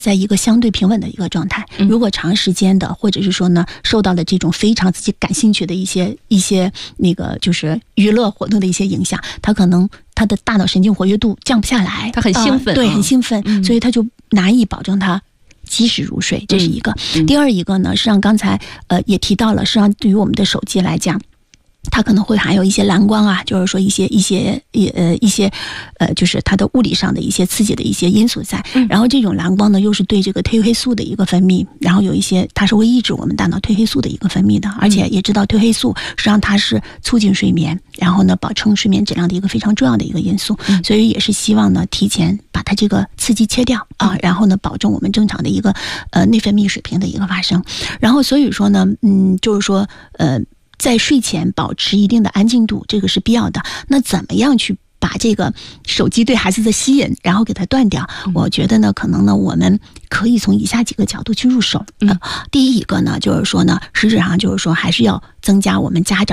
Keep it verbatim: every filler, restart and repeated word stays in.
在一个相对平稳的一个状态。如果长时间的，或者是说呢，受到了这种非常自己感兴趣的一些一些那个就是娱乐活动的一些影响，他可能他的大脑神经活跃度降不下来， 他很兴奋、 呃，对，很兴奋、 嗯， 所以他就难以保证他及时入睡，这是一个。 嗯、 第二一个呢，实际上刚才呃也提到了，实际上对于我们的手机来讲，它可能会含有一些蓝光啊，就是说一些一些呃一些呃，就是它的物理上的一些刺激的一些因素在。然后这种蓝光呢，又是对这个褪黑素的一个分泌，然后有一些它是会抑制我们大脑褪黑素的一个分泌的，而且也知道褪黑素实际上它是促进睡眠，然后呢保证睡眠质量的一个非常重要的一个因素，所以也是希望呢提前把它这个刺激切掉啊，然后呢保证我们正常的一个呃内分泌水平的一个发生。然后所以说呢，嗯，就是说呃。在睡前保持一定的安静度，这个是必要的。那怎么样去把这个手机对孩子的吸引，然后给它断掉？嗯、我觉得呢，可能呢，我们可以从以下几个角度去入手。嗯、呃，第一一个呢，就是说呢，实质上就是说，还是要增加我们家长